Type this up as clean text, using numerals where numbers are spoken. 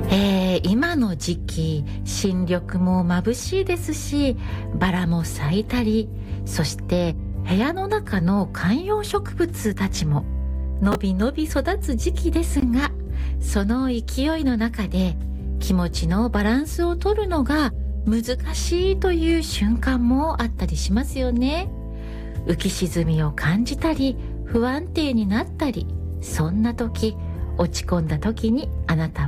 今の時期、新緑も眩しいですし、バラも咲いたり、そして部屋の中の観葉植物たちものびのび育つ時期ですが、その勢いの中で気持ちのバランスを取るのが難しいという瞬間もあったりしますよね。浮き沈みを感じたり、不安定になったり、そんな時、落ち込んだ時にあなた